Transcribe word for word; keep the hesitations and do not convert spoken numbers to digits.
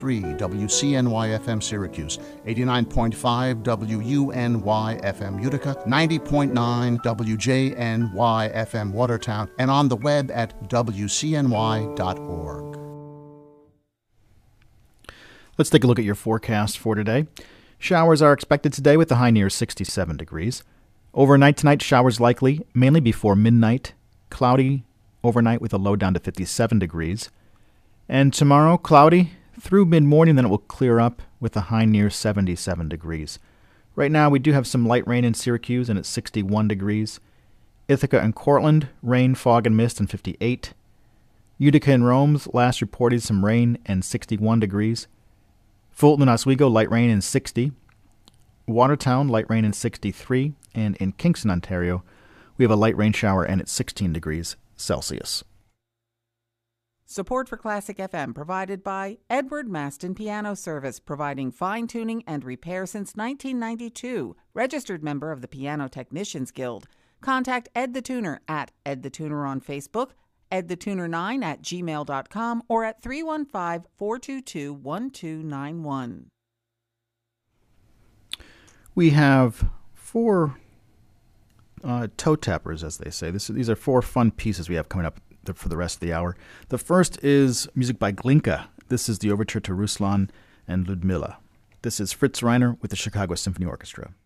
W C N Y F M Syracuse, eighty-nine point five W U N Y F M Utica, ninety point nine W J N Y F M Watertown, and on the web at W C N Y dot org. Let's take a look at your forecast for today. Showers are expected today with a high near sixty-seven degrees. Overnight tonight, showers likely, mainly before midnight. Cloudy overnight with a low down to fifty-seven degrees. And tomorrow, cloudy through mid-morning, then it will clear up with a high near seventy-seven degrees. Right now, we do have some light rain in Syracuse, and it's sixty-one degrees. Ithaca and Cortland, rain, fog, and mist, and fifty-eight. Utica and Rome's last reported some rain and sixty-one degrees. Fulton and Oswego, light rain and sixty. Watertown, light rain and sixty-three. And in Kingston, Ontario, we have a light rain shower, and it's sixteen degrees Celsius. Support for Classic F M provided by Edward Maston Piano Service, providing fine-tuning and repair since nineteen ninety-two. Registered member of the Piano Technicians Guild. Contact Ed the Tuner at Ed the Tuner on Facebook, ed the tuner nine at gmail dot com, or at three one five, four two two, one two nine one. We have four uh, toe tappers, as they say. This, these are four fun pieces we have coming up for the rest of the hour. The first is music by Glinka. This is the overture to Ruslan and Ludmilla. This is Fritz Reiner with the Chicago Symphony Orchestra.